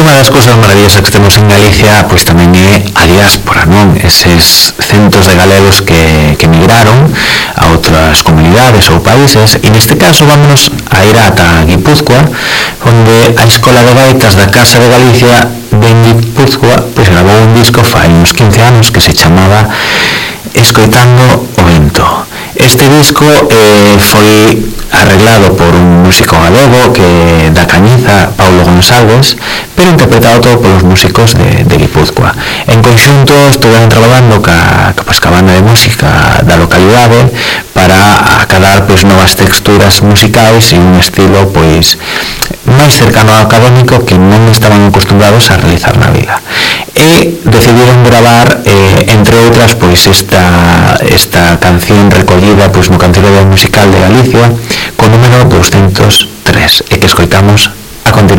unha das cousas maravillosas que temos en Galicia pois tamén é a diáspora, non? Eses centos de galegos que emigraron a outras comunidades ou países, e neste caso vámonos a ir ata Guipúzcoa, onde a Escola de Gaitas da Casa de Galicia de Guipúzcoa pois grabou un disco fai uns 15 anos que se chamaba Escoitando o Vento. Este disco foi arreglado por un músico galego que da Cañiza, Paulo González, pero interpretado todo polos músicos de Guipúzcoa. En conxunto estuveron traballando ca banda de música da localidade para acadar pois novas texturas musicais e un estilo pois máis cercano ao académico que non estaban acostumbrados a realizar na vila. E decidiron gravar, entre outras, pois esta canción recollida pois no Cancioneiro Musical de Galicia, co número 203, e que escoitamos a continuación.